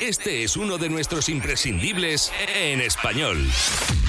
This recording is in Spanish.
Este es uno de nuestros imprescindibles en español.